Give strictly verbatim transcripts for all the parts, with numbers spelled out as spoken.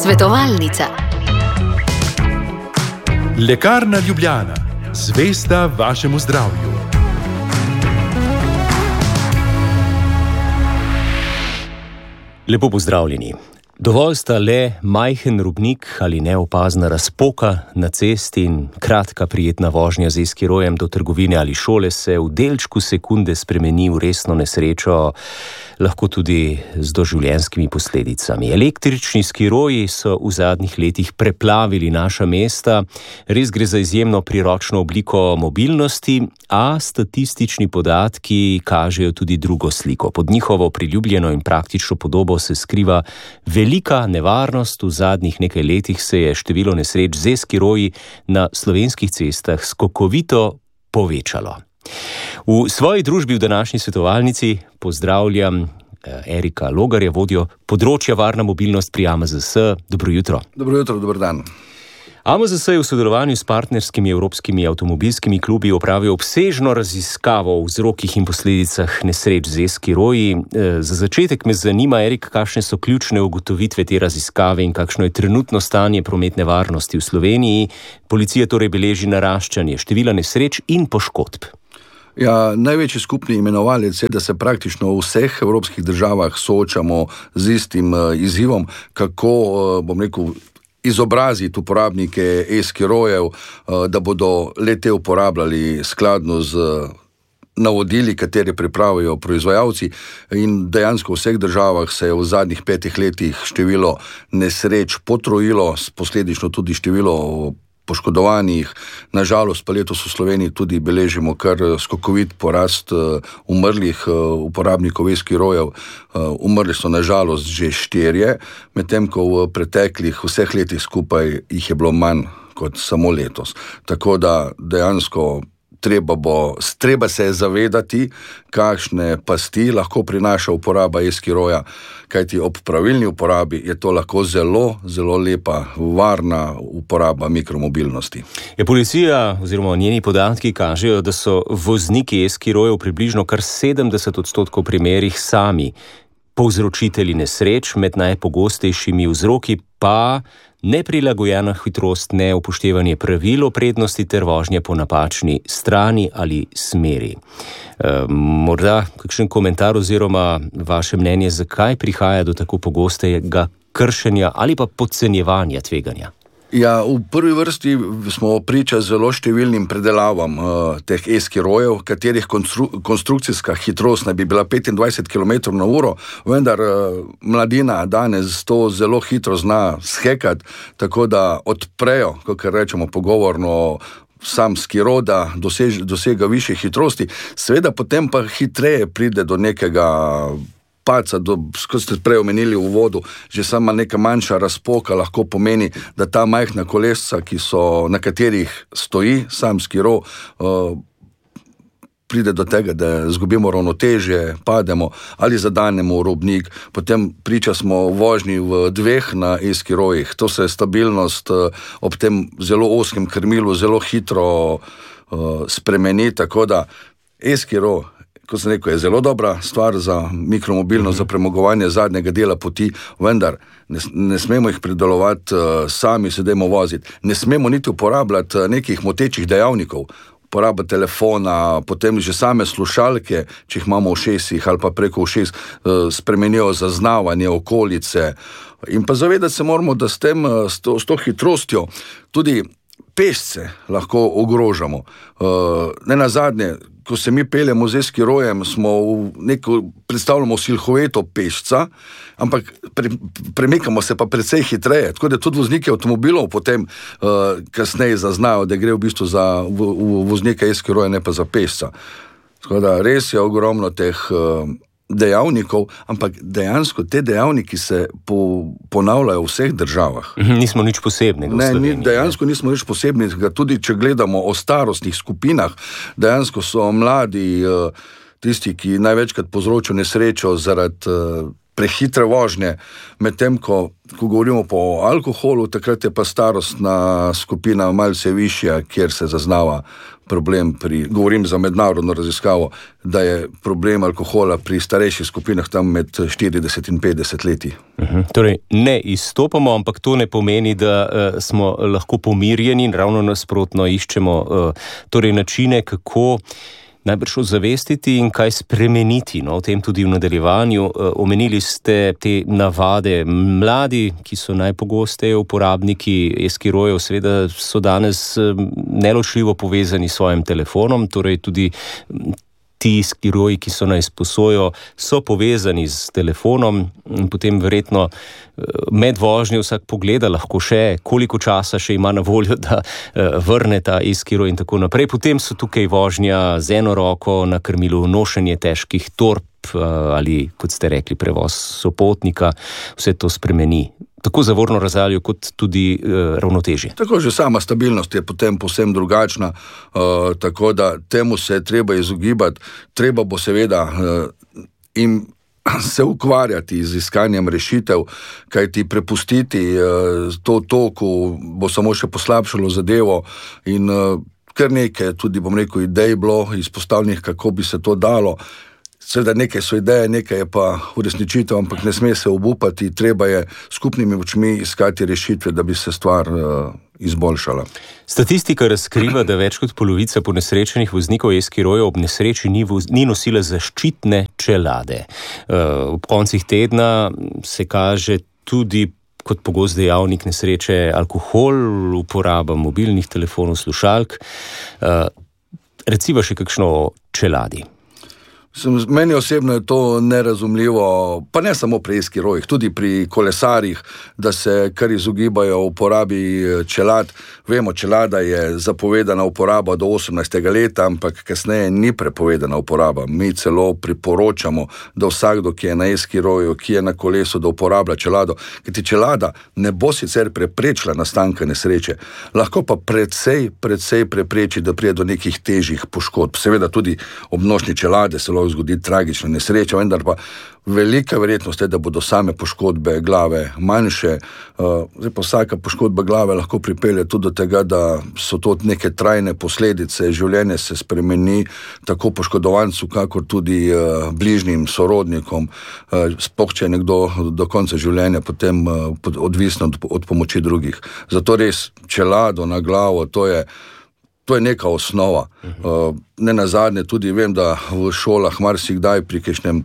Svetovalnica. Lekarna Ljubljana. Zvesta vašemu zdravju. Lepo pozdravljeni. Dovolj sta le majhen robnik ali neopazna razpoka na cesti in kratka prijetna vožnja z e-skirojem do trgovine ali šole se v delčku sekunde spremeni v resno nesrečo, lahko tudi z doživljenjskimi posledicami. Električni skiroji so v zadnjih letih preplavili naša mesta, res gre za izjemno priročno obliko mobilnosti, a statistični podatki kažejo tudi drugo sliko. Pod njihovo priljubljeno in praktično podobo se skriva velika nevarnost. V zadnjih nekaj letih se je število nesreč z e-skiroji na slovenskih cestah skokovito povečalo. V svoji družbi v današnji svetovalnici pozdravljam Erika Logarja, vodjo področja varna mobilnost pri A M Z S. Dobro jutro. Dobro jutro, dober dan. A M Z S je v sodelovanju s partnerskimi evropskimi avtomobilskimi klubi opravil obsežno raziskavo o vzrokih in posledicah nesreč z e-skiroji. Za začetek me zanima, Erik, kakšne so ključne ugotovitve te raziskave in kakšno je trenutno stanje prometne varnosti v Sloveniji. Policija torej beleži naraščanje števila nesreč in poškodb. Ja, največji skupni imenovalec je, da se praktično v vseh evropskih državah soočamo z istim izzivom, kako, bom rekel, izobraziti uporabnike e-skirojev, da bodo le-te uporabljali skladno z navodili, katere pripravijo proizvajalci, in dejansko v vseh državah se je v zadnjih petih letih število nesreč potrojilo, posledično tudi število poškodovanih. Nažalost pa letos v Sloveniji tudi beležimo kar skokovit porast umrlih uporabnikov e-skirojev. Umrli so nažalost že štirje, medtem ko v preteklih vseh letih skupaj jih je bilo manj kot samo letos. Tako da dejansko treba bo, treba se zavedati, kakšne pasti lahko prinaša uporaba e-skiroja, kajti ob pravilni uporabi je to lahko zelo, zelo lepa, varna uporaba mikromobilnosti. Je policija oziroma njeni podatki kažejo, da so vozniki e-skirojev približno kar sedemdeset odstotkov primerih sami povzročitelji nesreč, med najpogostejšimi vzroki pa neprilagojena hitrost, neupoštevanje pravil o prednosti ter vožnje po napačni strani ali smeri. E, morda kakšen komentar oziroma vaše mnenje, zakaj prihaja do tako pogostega kršenja ali pa podcenjevanja tveganja? Ja, v prvi vrsti smo priča zelo številnim predelavam uh, teh e-skirojev, katerih konstru, konstrukcijska hitrost naj bi bila petindvajset kilometrov na uro, vendar uh, mladina danes to zelo hitro zna shekati, tako da odprejo, kakor rečemo pogovorno, sam skiro, da dosež, dosega višje hitrosti, seveda potem pa hitreje pride do nekega paca, kot ste prej omenili v uvodu, že sama neka manjša razpoka lahko pomeni, da ta majhna kolesca, ki so, na katerih stoji sam skiro, uh, pride do tega, da zgubimo ravnotežje, pademo ali zadanemo v robnik, potem priča smo vožnji v dveh na e-skirojih. To se je stabilnost uh, ob tem zelo ozkem krmilu zelo hitro uh, spremeni, tako da e-skiro, kot sem rekel, je zelo dobra stvar za mikromobilnost, mm-hmm. za premagovanje zadnjega dela poti, vendar ne, ne smemo jih predelovati uh, sami, se dajmo voziti. Ne smemo niti uporabljati uh, nekih motečih dejavnikov, uporaba telefona, potem že same slušalke, če jih imamo v ušesih ali pa preko ušes, uh, spremenijo zaznavanje okolice. In pa zavedati se moramo, da s tem, uh, s, to, s to hitrostjo tudi pešce lahko ogrožamo. Uh, ne nazadnje, ko se mi peljemo z e-skirojem, smo v neko, predstavljamo silhueto pešca, ampak pre, premikamo se pa precej hitreje, tako da tudi vozniki avtomobilov potem uh, kasneje zaznajo, da gre v bistvu za v, v, voznika e-skiroja, ne pa za pešca. Tako da res je ogromno teh uh, dejavnikov, ampak dejansko te dejavniki se po, ponavljajo v vseh državah. Nismo nič posebnega v Sloveniji. Ne, dejansko nismo nič posebnega, tudi če gledamo o starostnih skupinah, dejansko so mladi tisti, ki največkrat povzročijo nesrečo zaradi prehitre vožnje, medtem ko, ko govorimo po alkoholu, takrat je pa starostna skupina malce višja, kjer se zaznava problem pri, govorim za mednarodno raziskavo, da je problem alkohola pri starejših skupinah tam med štirideset in petdeset leti. Uh-huh. Torej, ne izstopamo, ampak to ne pomeni, da uh, smo lahko pomirjeni in ravno nasprotno iščemo uh, torej načine, kako najbrž ozavestiti in kaj spremeniti, no, o tem tudi v nadaljevanju. Omenili ste te navade. Mladi, ki so najpogosteje uporabniki e-skirojev, seveda so danes neločljivo povezani s svojim telefonom, torej tudi ti skiroji, ki so na izposojo, so povezani s telefonom in potem verjetno med vožnjo vsak pogleda lahko še, koliko časa še ima na voljo, da vrne ta e-skiroj in tako naprej. Potem so tukaj vožnja z eno roko na krmilu, nošenje težkih torb ali, kot ste rekli, prevoz sopotnika, vse to spremeni tako zavorno razdaljo, kot tudi uh, ravnotežje. Tako že sama stabilnost je potem povsem drugačna, uh, tako da temu se je treba izogibati. Treba bo seveda uh, im se ukvarjati z iskanjem rešitev, kajti prepustiti uh, to toku bo samo še poslabšalo zadevo in uh, kar nekaj tudi, bom rekel, idej bilo izpostavljenih, kako bi se to dalo. Seveda nekaj so ideje, nekaj je pa uresničitev, ampak ne sme se obupati, treba je skupnimi močmi iskati rešitve, da bi se stvar uh, izboljšala. Statistika razkriva, da več kot polovica ponesrečenih voznikov e-skirojev ob nesreči ni, voz, ni nosila zaščitne čelade. Uh, ob koncih tedna se kaže tudi kot pogost dejavnik nesreče alkohol, uporaba mobilnih telefonov, slušalk. Uh, reciva še kakšno o čeladi. Meni osebno je to nerazumljivo, pa ne samo pri e-skirojih, tudi pri kolesarjih, da se kar izogibajo uporabi čelad. Vemo, čelada je zapovedana uporaba do osemnajstega leta, ampak kasneje ni prepovedana uporaba. Mi celo priporočamo, da vsakdo, ki je na e-skiroju, ki je na kolesu, da uporablja čelado. Kajti čelada ne bo sicer preprečila nastanka nesreče, lahko pa precej, precej prepreči, da prije do nekih težjih poškodb. Seveda tudi ob nošnji čelade se lahko zgodi tragična nesreča, vendar pa velika verjetnost je, da bodo same poškodbe glave manjše. Zdaj pa vsaka poškodba glave lahko pripelje tudi do tega, da so to neke trajne posledice, življenje se spremeni tako poškodovancu, kakor tudi bližnjim sorodnikom. Sploh če je nekdo do konca življenja potem odvisen od, od pomoči drugih. Zato res čelado na glavo, to je To je neka osnova. Uh, ne nazadnje tudi vem, da v šolah marsikdaj pri kakšnem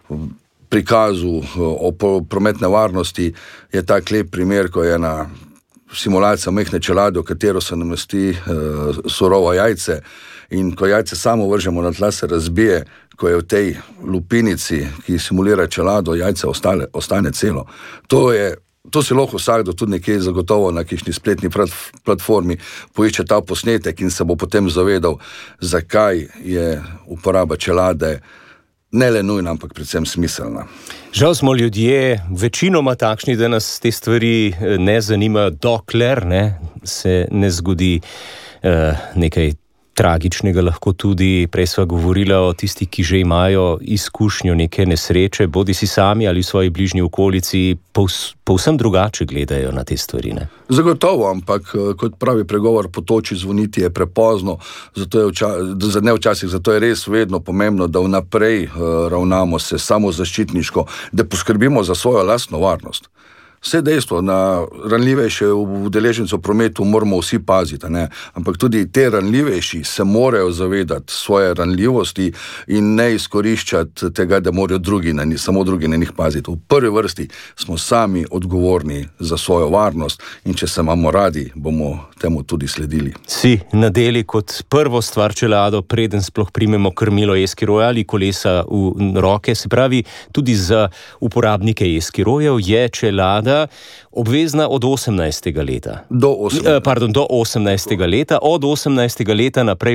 prikazu o prometne varnosti je tak lep primer, ko je ena simulacija mehne čelade, v katero se namesti uh, surovo jajce in ko jajce samo vržemo na tla, se razbije, ko je v tej lupinici, ki simulira čelado, jajce ostale, ostane celo. To je To si lahko vsakdo tudi nekje zagotovo na kakšni spletni platformi poišče ta posnetek in se bo potem zavedal, zakaj je uporaba čelade ne le nujna, ampak predvsem smiselna. Žal smo ljudje večinoma takšni, da nas te stvari ne zanimajo, dokler ne, se ne zgodi uh, nekaj tragičnega, lahko tudi, prej sva govorila o tistih, ki že imajo izkušnjo neke nesreče, bodi si sami ali v svoji bližnji okolici, povsem drugače gledajo na te stvari, ne? Zagotovo, ampak kot pravi pregovor, po toči zvoniti je prepozno, zato je vča, za ne včasih, zato je res vedno pomembno, da vnaprej ravnamo se samozaščitniško, da poskrbimo za svojo lastno varnost. Vse dejstvo, na ranljivejše udeležence v prometu moramo vsi paziti, ne? Ampak tudi te ranljivejši se morajo zavedati svoje ranljivosti in ne izkoriščati tega, da morajo drugi na njih, samo drugi na njih paziti. V prvi vrsti smo sami odgovorni za svojo varnost in če se imamo radi, bomo temu tudi sledili. Si nadeli kot prvo stvar čelado, preden sploh primemo krmilo e-skiroja ali kolesa v roke, se pravi, tudi za uporabnike e-skirojev je čelada obvezna od osemnajstega leta. Do osemnajstega. Pardon, do osemnajstega leta, od osemnajstega leta naprej pa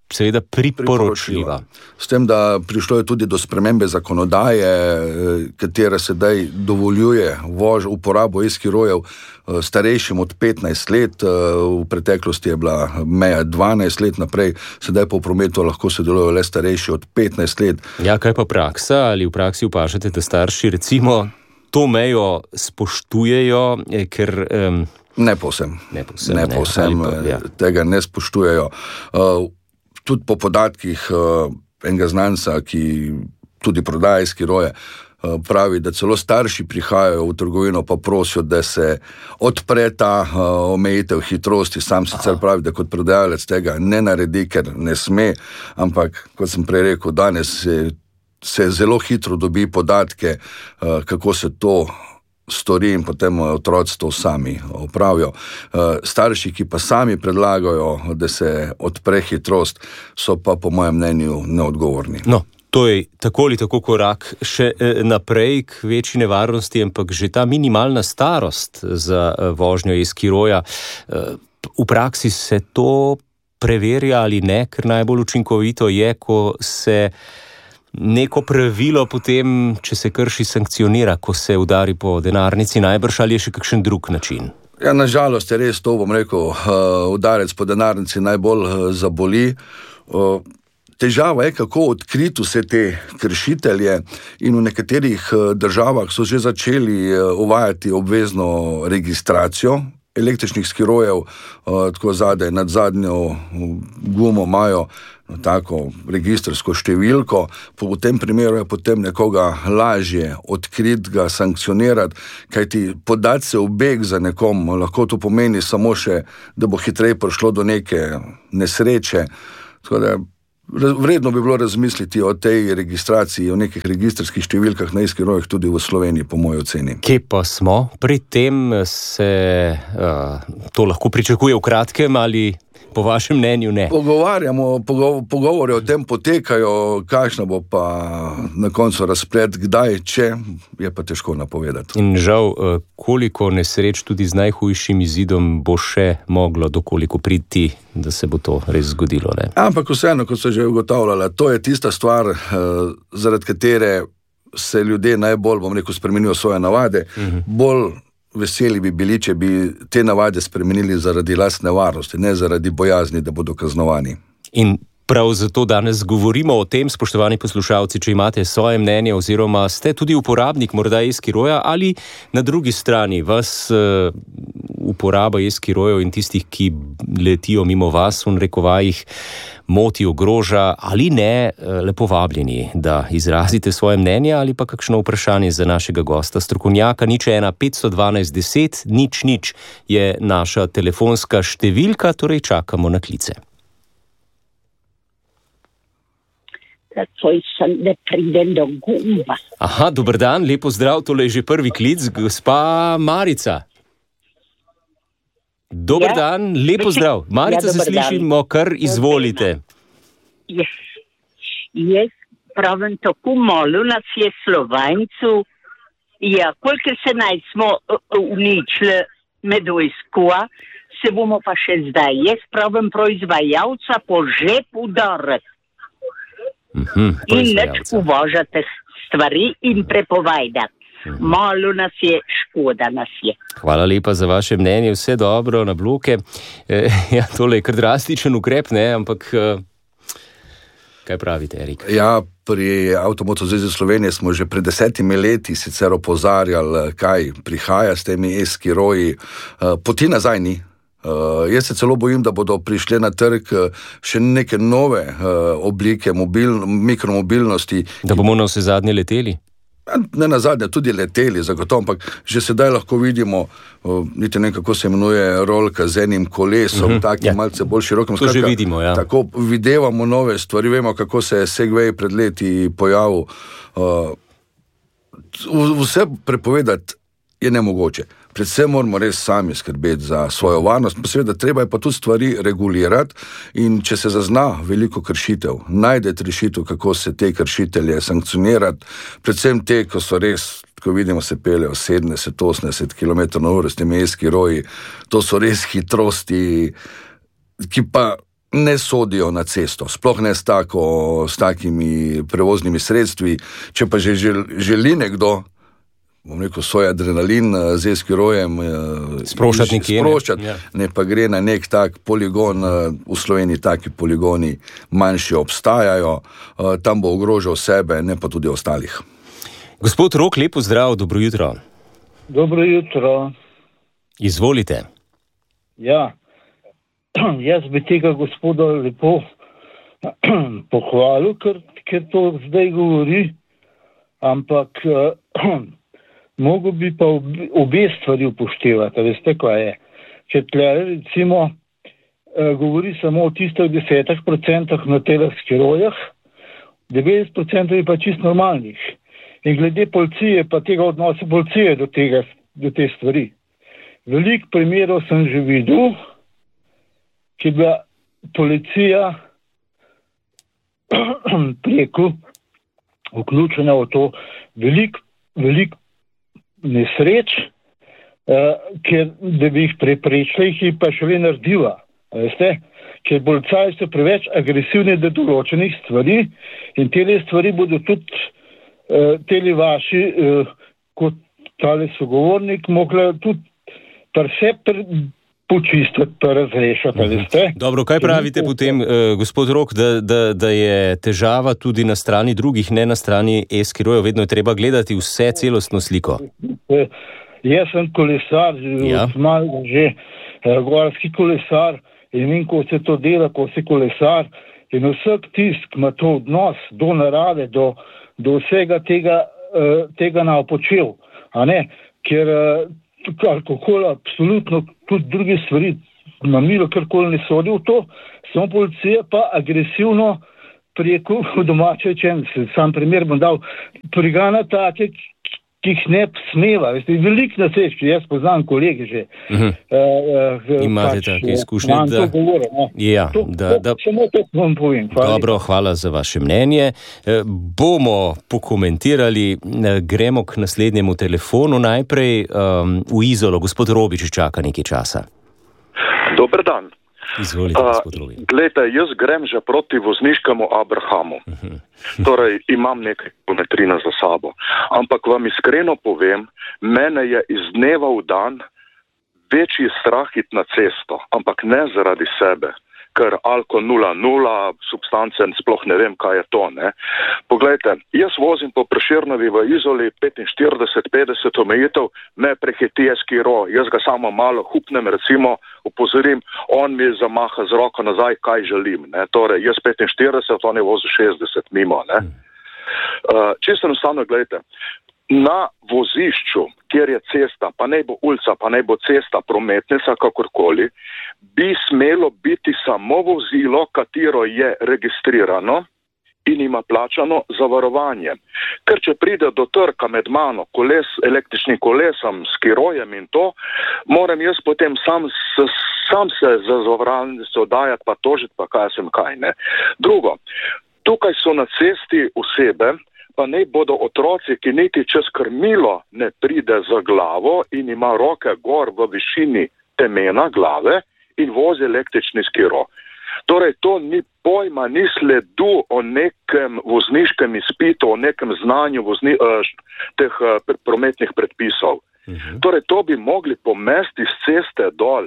seveda priporočljiva. S tem, da prišlo je tudi do spremembe zakonodaje, katera sedaj dovoljuje vož, uporabo e-skirojev starejšim od petnajst let, v preteklosti je bila meja dvanajst let naprej, sedaj pa v prometu lahko sodelujejo le starejši od petnajst let. Ja, kaj pa praksa? Ali v praksi opažate, da starši recimo to mejo spoštujejo, ker... Um, ne povsem. Ne povsem, ne povsem ne, pa, ja. Tega ne spoštujejo. Uh, tudi po podatkih uh, enega znanca, ki tudi prodaja e-skiroje, uh, pravi, da celo starši prihajajo v trgovino pa prosijo, da se odpre ta uh, omejitev hitrosti. Sam sicer pravi, da kot prodajalec tega ne naredi, ker ne sme, ampak, kot sem prej rekel, danes se se zelo hitro dobi podatke, kako se to stori in potem otroci to sami opravijo. Starši, ki pa sami predlagajo, da se odpre hitrost, so pa po mojem mnenju neodgovorni. No, to je tako ali tako korak še naprej k večji nevarnosti, ampak že ta minimalna starost za vožnjo e-skiroja, v praksi se to preverja ali ne, ker najbolj učinkovito je, ko se neko pravilo potem, če se krši, sankcionira, ko se udari po denarnici, najbrž, ali je še kakšen drug način? Ja, nažalost je res to, bom rekel, udarec po denarnici najbolj zaboli. Težava je, kako odkriti vse te kršitelje, in v nekaterih državah so že začeli uvajati obvezno registracijo električnih skirojev, tako zadaj nad zadnjo gumo imajo tako registrsko številko, v tem primeru je potem nekoga lažje odkriti, ga sankcionirati, kajti podati se v beg za nekom, lahko to pomeni samo še, da bo hitreje prišlo do neke nesreče. Tako da vredno bi bilo razmisliti o tej registraciji, o nekih registrskih številkah na e-skirojih tudi v Sloveniji, po moji oceni. Kje pa smo? Pri tem se uh, to lahko pričakuje v kratkem ali po vašem mnenju ne? Pogovarjamo, pogo- pogovore o tem potekajo, kakšna bo pa na koncu razplet, kdaj, če, je pa težko napovedati. In žal, koliko nesreč tudi z najhujšim izidom bo še moglo dokoliko priti, da se bo to res zgodilo, ne? Ampak vseeno, kot so že ugotavljala, to je tista stvar, zaradi katere se ljudje najbolj, bom rekel, spremenijo svoje navade, uh-huh. bolj veseli bi bili, če bi te navade spremenili zaradi lastne varnosti, ne zaradi bojazni, da bodo kaznovani. In prav zato danes govorimo o tem, spoštovani poslušalci, če imate svoje mnenje oziroma ste tudi uporabnik morda e-skiroja ali na drugi strani vas uh, uporaba e-skirojev in tistih, ki letijo mimo vas, v narekovajih, moti, ogroža ali ne, lepo vabljeni, da izrazite svoje mnenje ali pa kakšno vprašanje za našega gosta, strokovnjaka. Nič ena petsto dvanajst deset, nič nič je naša telefonska številka, torej čakamo na klice. Takoj sem, da pridem do gumba. Aha, dober dan, lepo zdrav, tole je že prvi klic, gospa Marica. Dober ja, dan, lepo veš, zdrav. Marica, ja, se slišimo, kar izvolite. Jaz, jaz pravim, tako malo nas je Slovencu, ja, kolikor se naj smo uničili med vojskova, se bomo pa še zdaj, jaz pravim, proizvajalca po žep udariti. Mm-hmm, in neč uvažate stvari in prepovedati. Malo nas je, škoda nas je. Hvala lepa za vaše mnenje, vse dobro na bloke. E, ja, tole je kar drastičen ukrep, ne, ampak kaj pravite, Erik? Ja, pri Avtomoto zvezi Slovenije smo že pred desetimi leti sicer opozarjali, kaj prihaja s temi e-skiroji. Poti nazaj ni. Uh, jaz se celo bojim, da bodo prišle na trg še neke nove uh, oblike mobil, mikromobilnosti. Da bomo na vse zadnje leteli? Ne na zadnje, tudi leteli, zagotovo, ampak že sedaj lahko vidimo, uh, niti ne kako se imenuje, rolka z enim kolesom, uh-huh, takim ja. malce bolj širokim. To že vidimo, ja. Tako videvamo nove stvari, vemo, kako se je Segway pred leti pojavil. Uh, vse prepovedati je nemogoče. Predvsem moramo res sami skrbeti za svojo varnost, pa seveda treba je pa tudi stvari regulirati in če se zazna veliko kršitev, najdete rešitev, kako se te kršitelje sankcionirati, predvsem te, ko so res, ko vidimo, se peljejo sedemdeset osemdeset kilometrov na uro s temi e-skiroji, to so res hitrosti, ki pa ne sodijo na cesto, sploh ne s, tako, s takimi prevoznimi sredstvi. Če pa že želi nekdo, bom rekel, svoj adrenalin z eskirojem sproščati nekje, sproščati, ne. ne pa gre na nek tak poligon, v Sloveniji taki poligoni manjši obstajajo, tam bo ogrožal sebe, ne pa tudi ostalih. Gospod Rok, lepo zdrav, dobro jutro. Dobro jutro. Izvolite. Ja, jaz bi tega gospoda lepo pohvalil, ker, ker to zdaj govori, ampak mogo bi pa obe stvari upoštevati, veste, kaj je. Če tle, recimo, govori samo o tistih desetih procentah na telah skirojah, devetdeset procentov je pa čist normalnih. In glede policije, pa tega odnosa policije do tega, do te stvari. Veliko primerov sem že videl, ki je bila policija preko vključena v to veliko, veliko nesreč, uh, ker da bi jih preprečila, jih je pa šele naredila. Veste? Ker policajci so preveč agresivni do določenih stvari in tele stvari bodo tudi uh, tele vaši, uh, kot tale sogovornik, mogla tudi pa vse pre, počistiti, pa razrešati. Veste? Dobro, kaj pravite Ker potem, uh, gospod Rok, da, da, da je težava tudi na strani drugih, ne na strani eskirojev, vedno je treba gledati vse celostno sliko? Uh, jaz sem kolesar, ja. Malo že uh, gorski kolesar, in vem, ko se to dela, ko se kolesar, in vsak tisk ima to odnos do narave, do, do vsega tega, uh, tega napočel, a ne, ker uh, alkohol, absolutno tudi druge stvari, mamilo, karkoli ne sodi v to, samo policija pa agresivno preko domače čemce. Sam primer bom dal, prigana take, ki jih ne smeva. Veste, veliko na cesti, jaz poznam kolege že. Uh-huh. Uh, uh, Imate pač, take izkušnje, da... Govore, no. Ja, to, da, da... Samo to vam povem. Hvala. Dobro, hvala za vaše mnenje. E, bomo pokomentirali, gremo k naslednjemu telefonu najprej um, v Izolo. Gospod Robič čaka nekaj časa. Dober dan. Izvolite, gospod Robič. Uh, Glejte, jaz grem že proti vozniškemu Abrahamu. Uh-huh. Torej, imam nekaj kilometrina za sabo. Ampak vam iskreno povem, mene je iz dneva v dan večji strah iti na cesto, ampak ne zaradi sebe, ker alko nula nula, substance, sploh ne vem, kaj je to, ne. Poglejte, jaz vozim po Prešernovi v Izoli petinštirideset petdeset omejitev, me prehiti eskiro, jaz ga samo malo hupnem, recimo, upozorim, on mi zamaha z roko nazaj, kaj želim, ne. Torej, jaz petinštirideset, on je vozil šestdeset mimo, ne. Uh, čisto enostavno, gledajte, na vozišču, kjer je cesta, pa naj bo ulica, pa naj bo cesta, prometnica, kakorkoli, bi smelo biti samo vozilo, katero je registrirano in ima plačano zavarovanje. Ker če pride do trka med mano, koles, električnim kolesom, skirojem in to, moram jaz potem sam, sam se za zavarovanje se oddajati, pa tožiti, pa kaj sem kaj, ne. Drugo, tukaj so na cesti osebe, pa ne bodo otroci, ki niti čez krmilo ne pride za glavo in ima roke gor v višini temena glave in vozi električni skiro. Torej, to ni pojma, ni sledu o nekem vozniškem izpitu, o nekem znanju vozni, teh prometnih predpisov. Uh-huh. Torej, to bi mogli pomesti z ceste dol.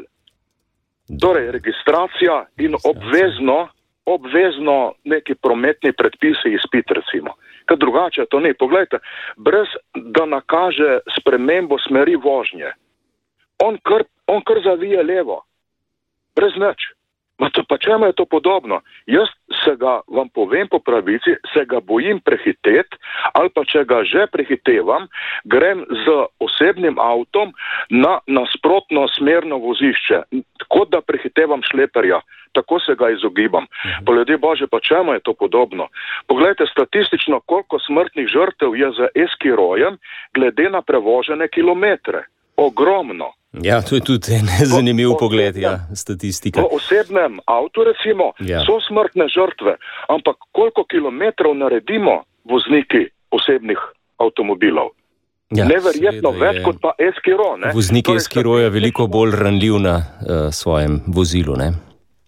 Torej, registracija in obvezno, obvezno neki prometni predpisi izpit, recimo. Ker drugače to ne. Poglejte, brez da nakaže spremembo smeri vožnje. On kar, on kar zavije levo. Brez nič. Ma to, pa čemu je to podobno? Jaz se ga, vam povem po pravici, se ga bojim prehiteti, ali pa če ga že prehitevam, grem z osebnim avtom na nasprotno smerno vozišče, kot da prehitevam šleperja. Tako se ga izogibam. Po ljudje Bože, pa čemu je to podobno? Poglejte statistično, koliko smrtnih žrtev je za eskirojem glede na prevožene kilometre. Ogromno. Ja, to je tudi en zanimiv o, pogled, ja, statistika. Po osebnem avtu, recimo, ja. So smrtne žrtve, ampak koliko kilometrov naredimo vozniki osebnih avtomobilov? Ja, neverjetno več kot pa eskiro, ne? Voznik torej, eskiro je veliko bolj ranljiv na uh, svojem vozilu, ne?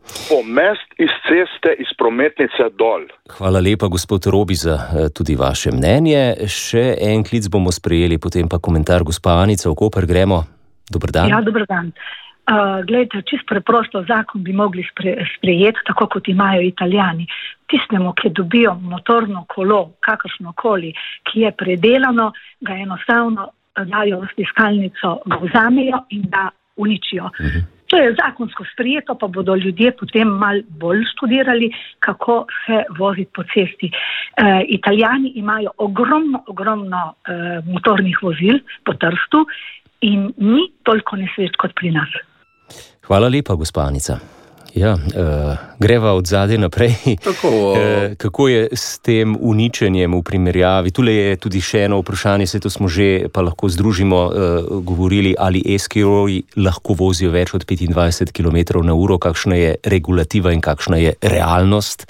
pomest iz ceste, iz prometnice dol. Hvala lepa, gospod Robi, za tudi vaše mnenje. Še en klic bomo sprejeli, potem pa komentar gospa Anica v Koper. Gremo. Dober dan. Ja, dober dan. Uh, Glejte, čist preprosto zakon bi mogli spre, sprejeti, tako kot imajo Italijani. Tistemu, ki dobijo motorno kolo, kakršnokoli, ki je predelano, ga enostavno dajo v stiskalnico, ga vzamejo in da uničijo. Uh-huh. To je zakonsko sprejeto, pa bodo ljudje potem mal bolj študirali, kako se voziti po cesti. Uh, Italijani imajo ogromno, ogromno uh, motornih vozil po Trstu in ni toliko nesreč kot pri nas. Hvala lepa, gospa Anica. Ja, uh, greva od zadaj naprej. Tako, uh, kako je s tem uničenjem v primerjavi? Tule je tudi še eno vprašanje, se to smo že, pa lahko združimo, uh, govorili, ali eskiroji lahko vozijo več od petindvajset kilometrov na uro, kakšna je regulativa in kakšna je realnost?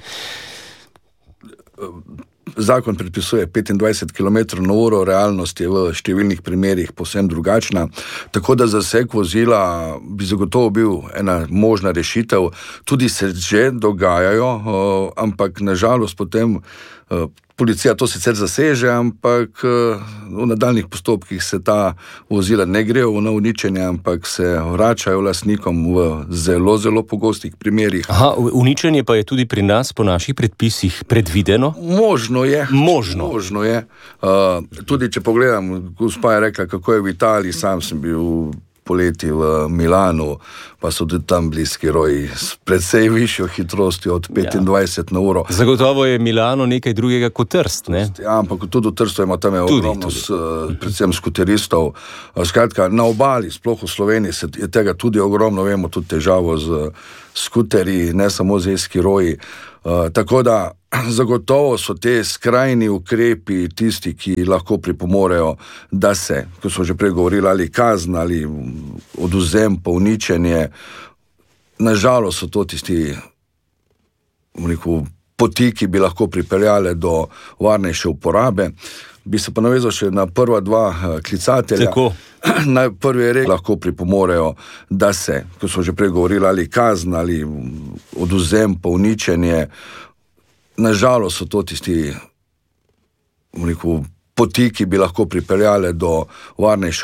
Zakon predpisuje petindvajset kilometrov na uro, realnost je v številnih primerih povsem drugačna, tako da zaseg vozila bi zagotovo bil ena možna rešitev. Tudi se že dogajajo, ampak nažalost potem policija to sicer zaseže, ampak v nadaljnih postopkih se ta vozila ne grejo na uničenje, ampak se vračajo lastnikom v zelo, zelo pogostih primerih. Aha, uničenje pa je tudi pri nas po naših predpisih predvideno? Možno je. Možno. Možno je. Uh, tudi če pogledam, gospa je rekla, kako je v Italiji, sam sem bil poleti v Milanu, pa so tudi tam bliski roji s predvsej višjo hitrostjo od petindvajset na uro. Zagotovo je Milano nekaj drugega kot Trst, ne? Ja, ampak tudi v Trstu ima tam je ogromno, s, predvsem skuteristov. Skratka, na obali, sploh v Sloveniji, se je tega tudi ogromno, vemo tudi težavo z skuterji, ne samo z eskiroji. Uh, tako da zagotovo so te skrajni ukrepi tisti, ki lahko pripomorejo, da se, kot smo že prej govorili, ali kazn, ali odvzem, pa uničenje. Nažalost so to tisti rekel, poti, ki bi lahko pripeljale do varnejše uporabe. Bi se pa navezal še na prva dva klicatelja. Tako. Prvi je rekel, lahko pripomorejo, da se, kot smo že prej govorili, ali kazn, ali odvzem, pa uničenje. Nažalost so to tisti rekel, poti, ki bi lahko pripeljale do varnejše